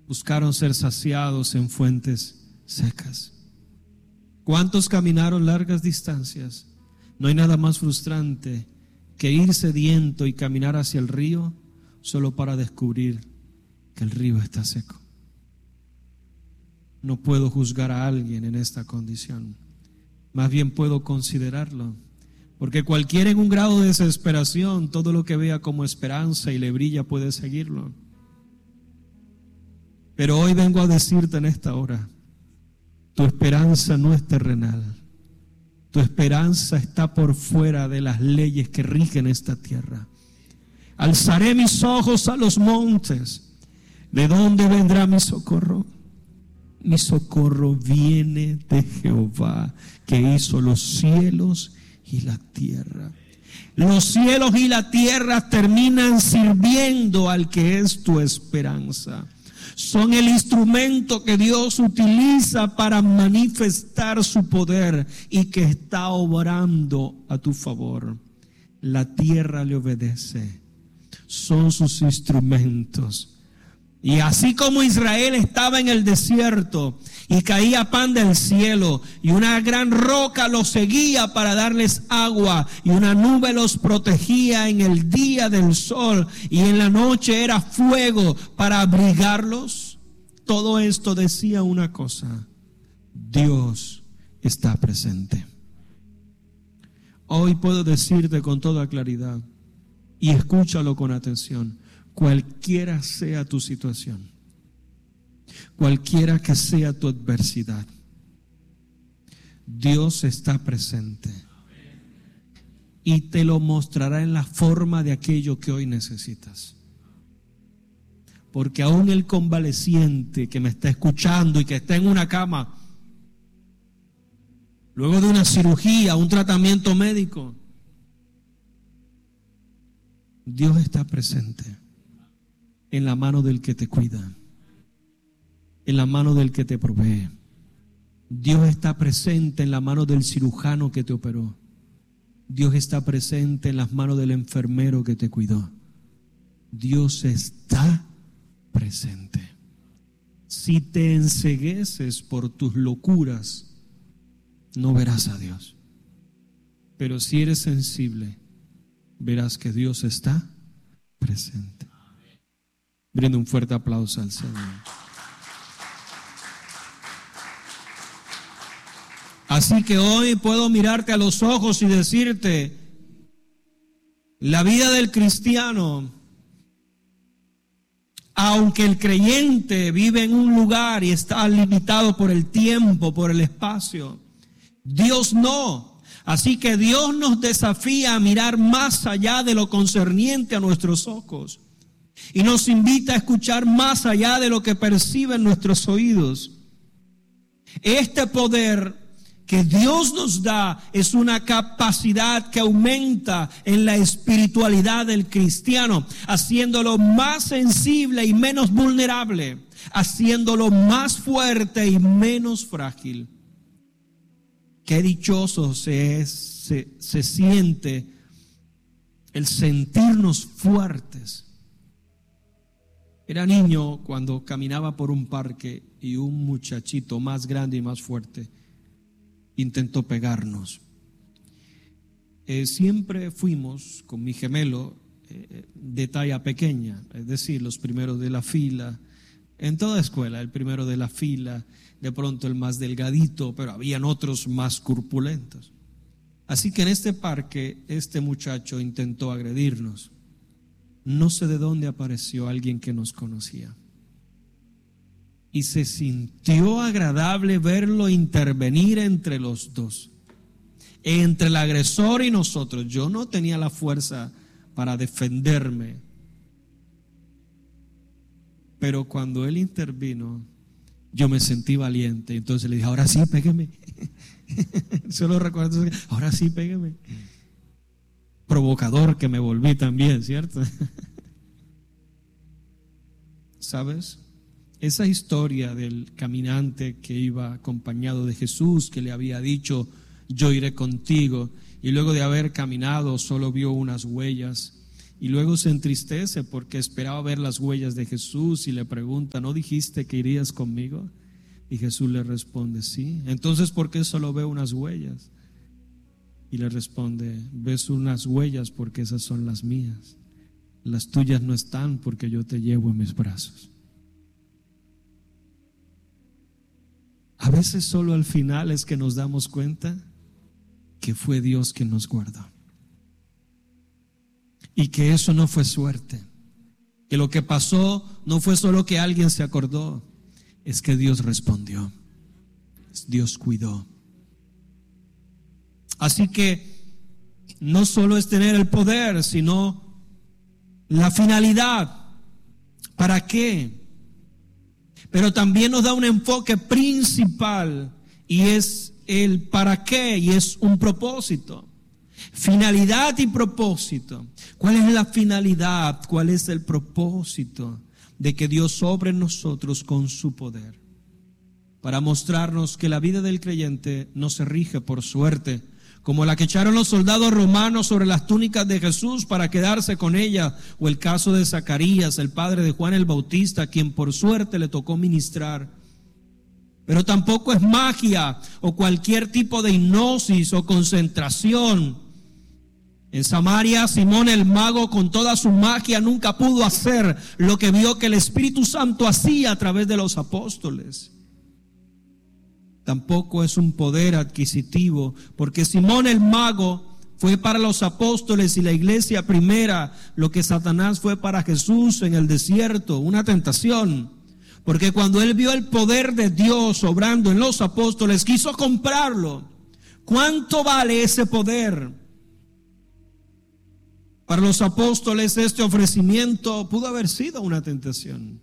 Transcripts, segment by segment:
buscaron ser saciados en fuentes secas. ¿Cuántos caminaron largas distancias? No hay nada más frustrante que ir sediento y caminar hacia el río solo para descubrir que el río está seco. No puedo juzgar a alguien en esta condición, más bien puedo considerarlo, porque cualquiera en un grado de desesperación, todo lo que vea como esperanza y le brilla puede seguirlo. Pero hoy vengo a decirte en esta hora, tu esperanza no es terrenal, tu esperanza está por fuera de las leyes que rigen esta tierra. Alzaré mis ojos a los montes, ¿de dónde vendrá mi socorro? Mi socorro viene de Jehová, que hizo los cielos y la tierra. Los cielos y la tierra terminan sirviendo al que es tu esperanza. Son el instrumento que Dios utiliza para manifestar su poder y que está obrando a tu favor. La tierra le obedece. Son sus instrumentos. Y así como Israel estaba en el desierto y caía pan del cielo y una gran roca los seguía para darles agua y una nube los protegía en el día del sol y en la noche era fuego para abrigarlos, todo esto decía una cosa: Dios está presente. Hoy puedo decirte con toda claridad, y escúchalo con atención, cualquiera sea tu situación, cualquiera que sea tu adversidad, Dios está presente y te lo mostrará en la forma de aquello que hoy necesitas. Porque aún el convaleciente que me está escuchando y que está en una cama, luego de una cirugía, un tratamiento médico, Dios está presente en la mano del que te cuida, en la mano del que te provee. Dios está presente en la mano del cirujano que te operó. Dios está presente en las manos del enfermero que te cuidó. Dios está presente. Si te encegueces por tus locuras, no verás a Dios. Pero si eres sensible, verás que Dios está presente. Brinde un fuerte aplauso al Señor. Así que hoy puedo mirarte a los ojos y decirte, la vida del cristiano, aunque el creyente vive en un lugar y está limitado por el tiempo, por el espacio, Dios no. Así que Dios nos desafía a mirar más allá de lo concerniente a nuestros ojos. Y nos invita a escuchar más allá de lo que perciben nuestros oídos. Este poder que Dios nos da es una capacidad que aumenta en la espiritualidad del cristiano, haciéndolo más sensible y menos vulnerable, haciéndolo más fuerte y menos frágil. Qué dichoso se siente el sentirnos fuertes. Era niño cuando caminaba por un parque y un muchachito más grande y más fuerte intentó pegarnos. Siempre fuimos con mi gemelo de talla pequeña, es decir, los primeros de la fila. En toda escuela, el primero de la fila, de pronto el más delgadito, pero habían otros más corpulentos. Así que en este parque, este muchacho intentó agredirnos. No sé de dónde apareció alguien que nos conocía. Y se sintió agradable verlo intervenir entre los dos, entre el agresor y nosotros. Yo no tenía la fuerza para defenderme, pero cuando él intervino, yo me sentí valiente. Entonces le dije, ahora sí, pégame. Solo recuerdo, ahora sí, pégame. Provocador que me volví también, ¿cierto? ¿Sabes? Esa historia del caminante que iba acompañado de Jesús, que le había dicho, yo iré contigo, y luego de haber caminado solo vio unas huellas, Y luego se entristece porque esperaba ver las huellas de Jesús y le pregunta, ¿no dijiste que irías conmigo? Y Jesús le responde, sí. Entonces, ¿por qué solo veo unas huellas? Y le responde, ves unas huellas porque esas son las mías. Las tuyas no están porque yo te llevo en mis brazos. A veces solo al final es que nos damos cuenta que fue Dios quien nos guardó. Y que eso no fue suerte. Que lo que pasó no fue solo que alguien se acordó. Es que Dios respondió. Dios cuidó. Así que no solo es tener el poder, sino la finalidad. ¿Para qué? Pero también nos da un enfoque principal y es el para qué, y es un propósito. Finalidad y propósito. ¿Cuál es la finalidad? ¿Cuál es el propósito de que Dios obre en nosotros con su poder? Para mostrarnos que la vida del creyente no se rige por suerte, como la que echaron los soldados romanos sobre las túnicas de Jesús para quedarse con ella, o el caso de Zacarías, el padre de Juan el Bautista, a quien por suerte le tocó ministrar. Pero tampoco es magia o cualquier tipo de hipnosis o concentración. En Samaria, Simón el mago, con toda su magia, nunca pudo hacer lo que vio que el Espíritu Santo hacía a través de los apóstoles. Tampoco es un poder adquisitivo, porque Simón el mago fue para los apóstoles y la iglesia primera lo que Satanás fue para Jesús en el desierto, una tentación. Porque cuando él vio el poder de Dios obrando en los apóstoles, quiso comprarlo. ¿Cuánto vale ese poder? Para los apóstoles este ofrecimiento pudo haber sido una tentación.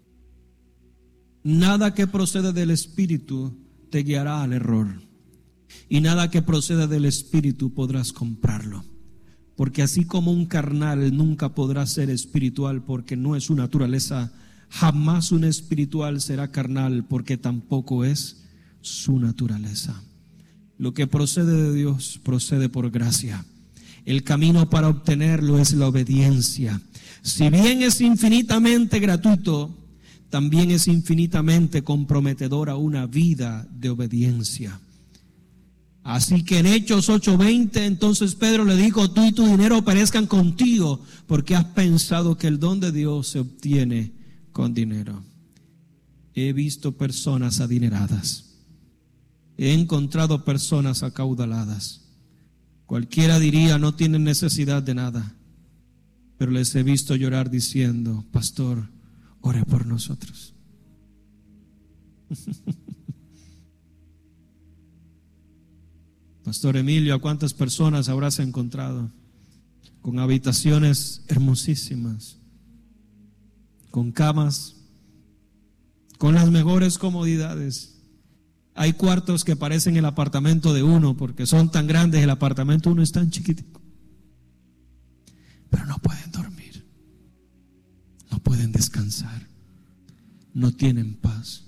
Nada que procede del Espíritu te guiará al error, y nada que proceda del Espíritu podrás comprarlo, porque así como un carnal nunca podrá ser espiritual porque no es su naturaleza, jamás un espiritual será carnal porque tampoco es su naturaleza. Lo que procede de Dios procede por gracia. El camino para obtenerlo es la obediencia. Si bien es infinitamente gratuito, también es infinitamente comprometedora una vida de obediencia. Así que en Hechos 8:20, entonces Pedro le dijo, tú y tu dinero perezcan contigo, porque has pensado que el don de Dios se obtiene con dinero. He visto personas adineradas. He encontrado personas acaudaladas. Cualquiera diría, no tienen necesidad de nada. Pero les he visto llorar diciendo, pastor, ore por nosotros. Pastor Emilio, ¿a cuántas personas habrás encontrado con habitaciones hermosísimas, con camas, con las mejores comodidades? Hay cuartos que parecen el apartamento de uno porque son tan grandes, el apartamento uno es tan chiquitico, pero no pueden dormir, no pueden descansar, no tienen paz.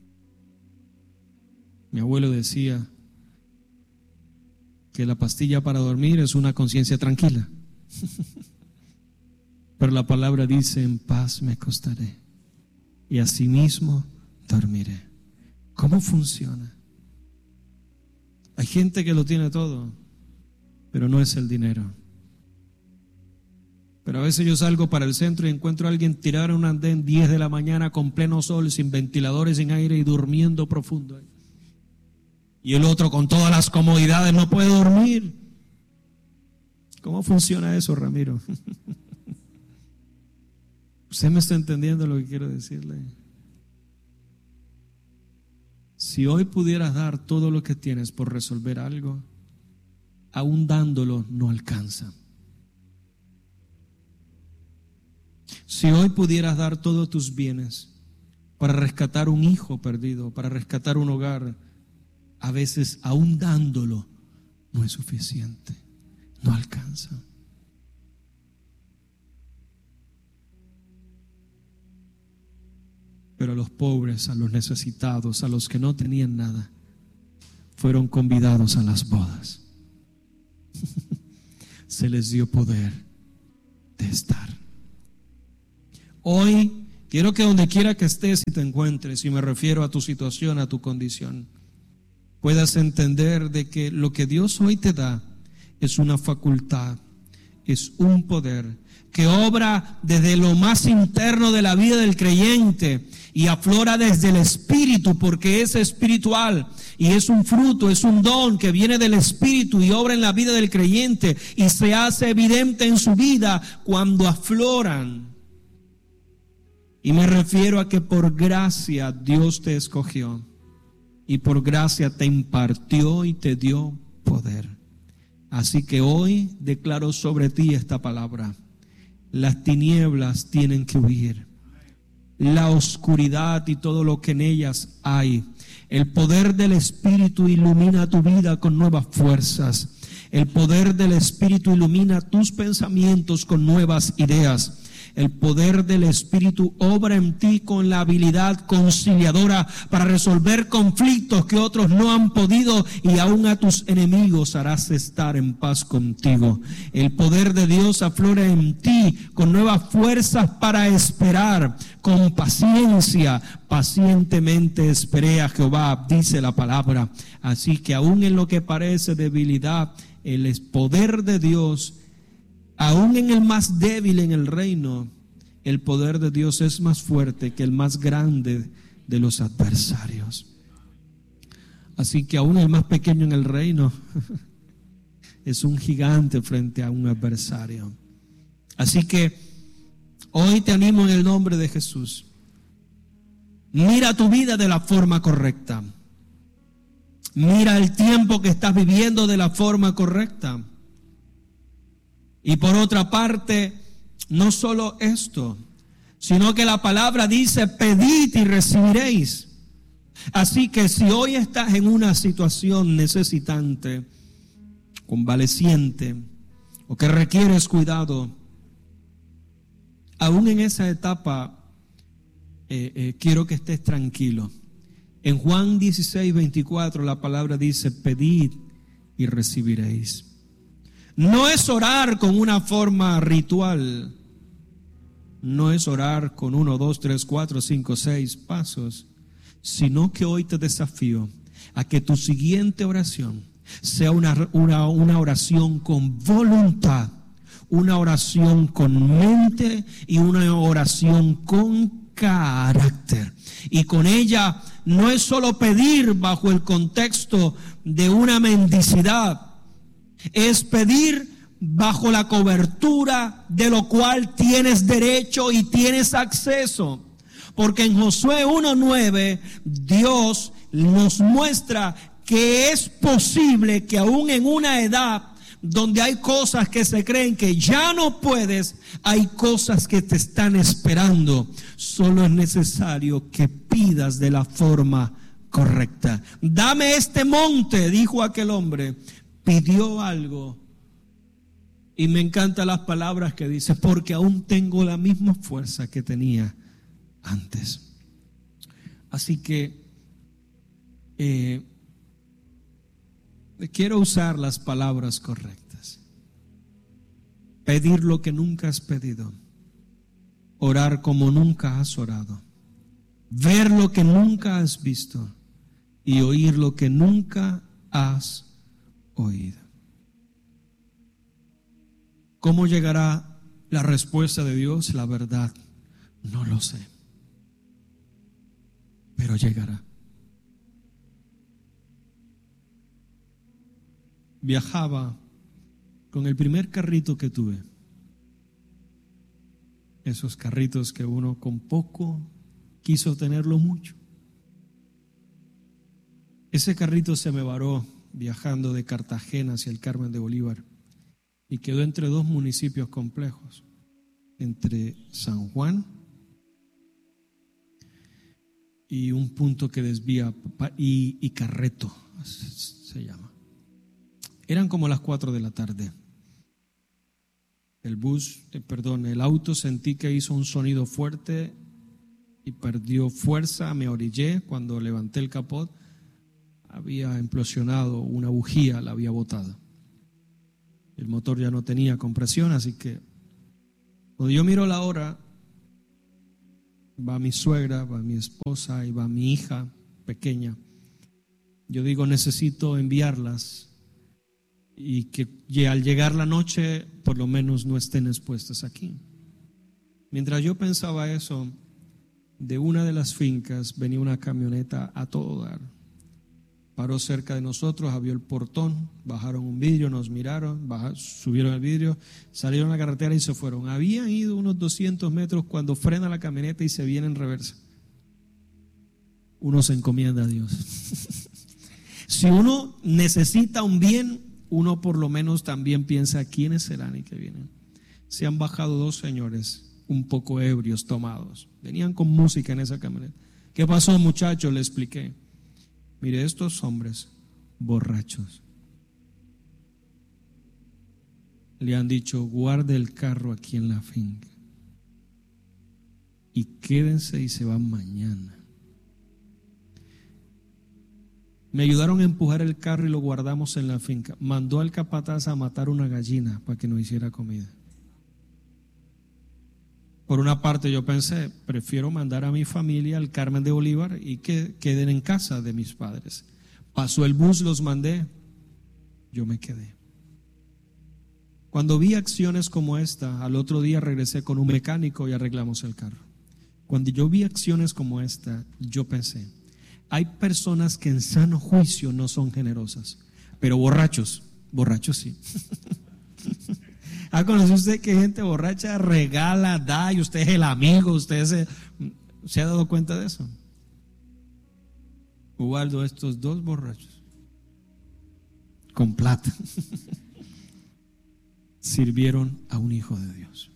Mi abuelo decía que la pastilla para dormir es una conciencia tranquila, pero la palabra dice, en paz me acostaré y asimismo dormiré. ¿Cómo funciona? Hay gente que lo tiene todo, pero no es el dinero. Pero a veces yo salgo para el centro y encuentro a alguien tirado en un andén 10 de la mañana con pleno sol, sin ventiladores, sin aire y durmiendo profundo. Y el otro con todas las comodidades no puede dormir. ¿Cómo funciona eso, Ramiro? ¿Usted me está entendiendo lo que quiero decirle? Si hoy pudieras dar todo lo que tienes por resolver algo, aún dándolo no alcanza. Si hoy pudieras dar todos tus bienes para rescatar un hijo perdido, para rescatar un hogar, a veces aún dándolo no es suficiente, no alcanza. Pero a los pobres, a los necesitados, a los que no tenían nada, fueron convidados a las bodas. Se les dio poder de estar. Hoy quiero que donde quiera que estés y te encuentres, y me refiero a tu situación, a tu condición, puedas entender de que lo que Dios hoy te da es una facultad, es un poder que obra desde lo más interno de la vida del creyente y aflora desde el Espíritu, porque es espiritual y es un fruto, es un don que viene del Espíritu y obra en la vida del creyente y se hace evidente en su vida cuando afloran. Y me refiero a que por gracia Dios te escogió y por gracia te impartió y te dio poder. Así que hoy declaro sobre ti esta palabra: las tinieblas tienen que huir, la oscuridad y todo lo que en ellas hay. El poder del Espíritu ilumina tu vida con nuevas fuerzas. El poder del Espíritu ilumina tus pensamientos con nuevas ideas. El poder del Espíritu obra en ti con la habilidad conciliadora para resolver conflictos que otros no han podido, y aún a tus enemigos harás estar en paz contigo. El poder de Dios aflora en ti con nuevas fuerzas para esperar con paciencia. Pacientemente esperé a Jehová, dice la palabra. Así que aún en lo que parece debilidad, el poder de Dios, aún en el más débil en el reino, el poder de Dios es más fuerte que el más grande de los adversarios. Así que aún el más pequeño en el reino es un gigante frente a un adversario. Así que hoy te animo en el nombre de Jesús. Mira tu vida de la forma correcta. Mira el tiempo que estás viviendo de la forma correcta. Y por otra parte, no solo esto, sino que la palabra dice: pedid y recibiréis. Así que si hoy estás en una situación necesitante, convaleciente, o que requieres cuidado, aún en esa etapa, quiero que estés tranquilo. En Juan 16:24 la palabra dice: pedid y recibiréis. No es orar con una forma ritual, no es orar con 1, 2, 3, 4, 5, 6 pasos, sino que hoy te desafío a que tu siguiente oración sea una oración con voluntad, una oración con mente y una oración con carácter. Y con ella no es solo pedir bajo el contexto de una mendicidad, es pedir bajo la cobertura de lo cual tienes derecho y tienes acceso. Porque en Josué 1:9 Dios nos muestra que es posible que aún en una edad donde hay cosas que se creen que ya no puedes, hay cosas que te están esperando. Solo es necesario que pidas de la forma correcta. Dame este monte, dijo aquel hombre. Pidió algo. Y me encantan las palabras que dice: porque aún tengo la misma fuerza que tenía antes. Así que quiero usar las palabras correctas. Pedir lo que nunca has pedido. Orar como nunca has orado. Ver lo que nunca has visto. Y oír lo que nunca has oído. ¿Cómo llegará la respuesta de Dios? La verdad, no lo sé. Pero llegará. Viajaba con el primer carrito que tuve. Esos carritos que uno con poco quiso tenerlo mucho. Ese carrito se me varó viajando de Cartagena hacia el Carmen de Bolívar y quedó entre dos municipios complejos, entre San Juan y un punto que desvía, y Carreto se llama. Eran como las 4 de la tarde. El auto sentí que hizo un sonido fuerte y perdió fuerza. Me orillé. Cuando levanté el capot, había implosionado una bujía, la había botado. El motor ya no tenía compresión, así que Cuando yo miro la hora, va mi suegra, va mi esposa y va mi hija pequeña. Yo digo, necesito enviarlas y que al llegar la noche por lo menos no estén expuestas aquí. Mientras yo pensaba eso, de una de las fincas venía una camioneta a todo dar. Paró cerca de nosotros, abrió el portón, bajaron un vidrio, nos miraron, subieron el vidrio, salieron a la carretera y se fueron. Habían ido unos 200 metros cuando frena la camioneta y se viene en reversa. Uno se encomienda a Dios. Si uno necesita un bien, uno por lo menos también piensa quiénes serán y qué vienen. Se han bajado dos señores un poco ebrios, tomados. Venían con música en esa camioneta. ¿Qué pasó, muchachos? Le expliqué. Mire, estos hombres borrachos le han dicho, guarde el carro aquí en la finca y quédense y se van mañana. Me ayudaron a empujar el carro y lo guardamos en la finca. Mandó al capataz a matar una gallina para que nos hiciera comida. Por una parte yo pensé, prefiero mandar a mi familia al Carmen de Bolívar y que queden en casa de mis padres. Pasó el bus, los mandé, yo me quedé. Cuando vi acciones como esta, al otro día regresé con un mecánico y arreglamos el carro. Cuando yo vi acciones como esta, yo pensé, hay personas que en sano juicio no son generosas, pero borrachos sí. ¿Conoce usted que gente borracha regala, da y usted es el amigo? ¿Usted se ha dado cuenta de eso? Ubaldo, estos dos borrachos con plata sirvieron a un hijo de Dios.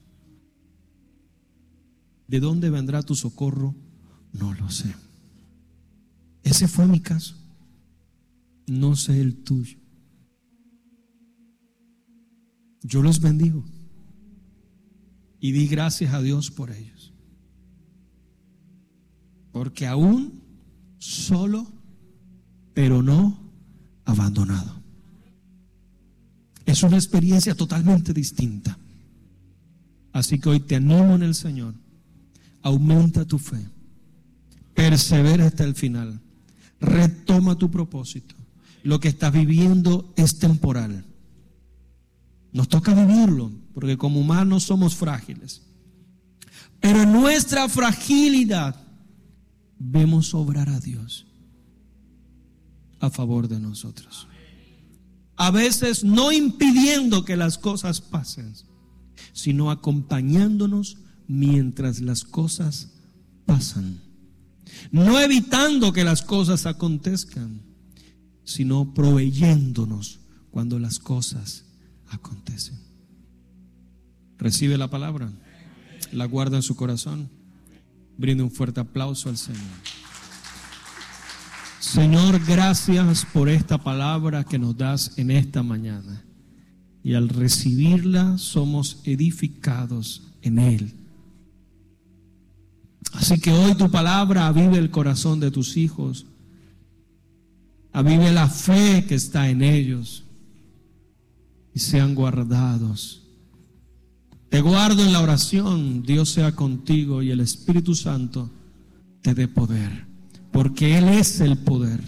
¿De dónde vendrá tu socorro? No lo sé. Ese fue mi caso. No sé el tuyo. Yo los bendigo y di gracias a Dios por ellos, porque aún solo, pero no abandonado. Es una experiencia totalmente distinta. Así que hoy te animo en el Señor. Aumenta tu fe, persevera hasta el final, retoma tu propósito. Lo que estás viviendo es temporal. Nos toca vivirlo, porque como humanos somos frágiles. Pero en nuestra fragilidad vemos obrar a Dios a favor de nosotros. A veces no impidiendo que las cosas pasen, sino acompañándonos mientras las cosas pasan. No evitando que las cosas acontezcan, sino proveyéndonos cuando las cosas acontecen. Recibe la palabra, la guarda en su corazón. Brinde un fuerte aplauso al Señor. Señor, gracias por esta palabra que nos das en esta mañana. Y al recibirla somos edificados en Él. Así que hoy tu palabra avive el corazón de tus hijos, avive la fe que está en ellos y sean guardados. Te guardo en la oración. Dios sea contigo y el Espíritu Santo te dé poder, porque Él es el poder.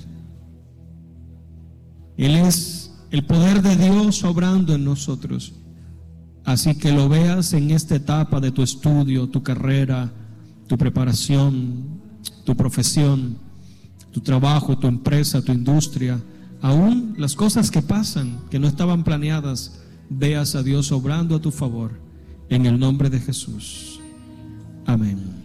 Él es el poder de Dios obrando en nosotros. Así que lo veas en esta etapa de tu estudio, tu carrera, tu preparación, tu profesión, tu trabajo, tu empresa, tu industria, aún las cosas que pasan, que no estaban planeadas, veas a Dios obrando a tu favor, en el nombre de Jesús. Amén.